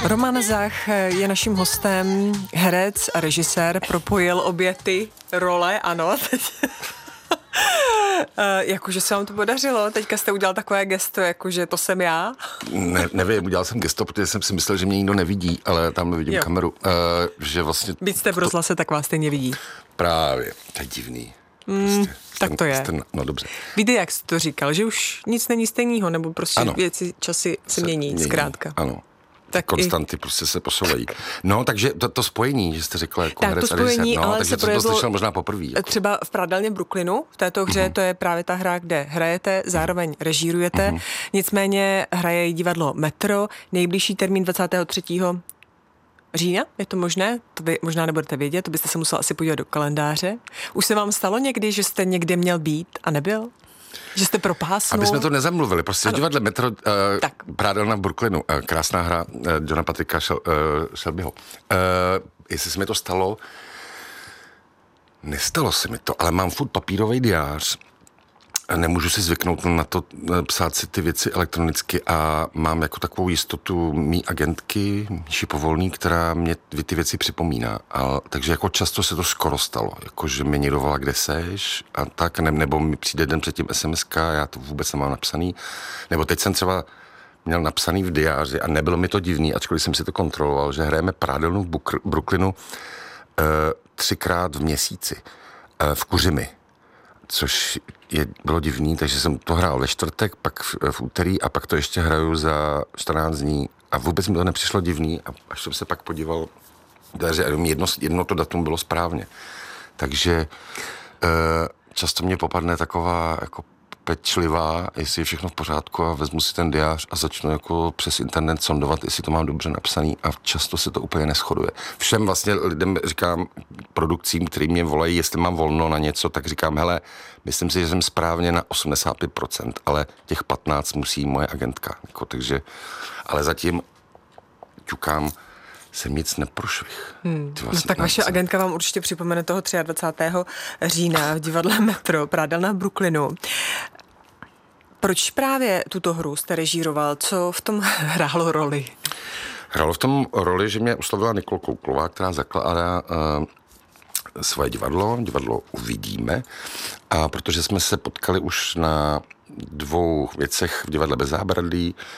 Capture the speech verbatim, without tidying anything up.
Roman Zach je naším hostem, herec a režisér, propojil obě ty role, ano. Jakože se vám to podařilo, teďka jste udělal takové gesto, jakože to jsem já. Ne, nevím, udělal jsem gesto, protože jsem si myslel, že mě nikdo nevidí, ale tam vidím jo. kameru, uh, že vlastně... Byť jste v rozhlase, tak vás stejně vidí. Právě, to je divný. Mm, prostě, tak ten, to je. Ten, no dobře. Víte, jak jsi to říkal, že už nic není stejného, nebo prostě ano. věci, časy se, se mění, mění, zkrátka. Ano. Tak konstanty i... prostě se posouvají. No, takže to, to spojení, že jste řekla jako herec to spojení, no, ale takže se to, to slyšel možná poprvé. Jako. Třeba v Prádelně Brooklynu, v této hře, mm-hmm. to je právě ta hra, kde hrajete, zároveň režírujete, mm-hmm. nicméně hraje i divadlo Metro, nejbližší termín dvacátého třetího října, je to možné? To vy možná nebudete vědět, to byste se musel asi podívat do kalendáře. Už se vám stalo někdy, že jste někde měl být a nebyl? Že jste propásnul? Aby jsme to nezamluvili, prostě v divadle Metro, uh, Prádelna v Brooklynu, uh, krásná hra uh, Johna Patricka Shel, uh, Shelbyho. Uh, jestli se mi to stalo, nestalo se mi to, ale mám furt papírový diář. Nemůžu si zvyknout na to psát si ty věci elektronicky a mám jako takovou jistotu mý agentky, Míši Povolný, která mě ty věci připomíná. A, takže jako často se to skoro stalo, jako že mi někdo volá, kde seš a tak, ne, nebo mi přijde den předtím es em eska, já to vůbec nemám napsaný. Nebo teď jsem třeba měl napsaný v diáři a nebylo mi to divný, ačkoliv jsem si to kontroloval, že hrajeme Prádelnu v Buk- Brooklynu uh, třikrát v měsíci uh, v Kuřimi. Což je, bylo divný, takže jsem to hrál ve čtvrtek, pak v, v úterý a pak to ještě hraju za čtrnáct dní a vůbec mi to nepřišlo divný a až jsem se pak podíval, že jedno, jedno to datum bylo správně. Takže e, často mě popadne taková jako pečlivá, jestli je všechno v pořádku a vezmu si ten diář a začnu jako přes internet sondovat, jestli to mám dobře napsaný a často se to úplně neshoduje. Všem vlastně lidem říkám, produkcím, který mě volají, jestli mám volno na něco, tak říkám, hele, myslím si, že jsem správně na osmdesát pět procent, ale těch patnáct musí moje agentka. Jako, takže, ale zatím ťukám, jsem nic neprošvih. Hmm. No tak vaše agentka vám určitě připomene toho dvacátého třetího října v divadle Metro, Prádelna v Brooklynu. Proč právě tuto hru jste režíroval? Co v tom hrálo roli? Hrálo v tom roli, že mě oslovila Nikol Kouklová, která zakládá uh, svoje divadlo, divadlo Uvidíme. A protože jsme se potkali už na dvou věcech v divadle Bez zábradlí,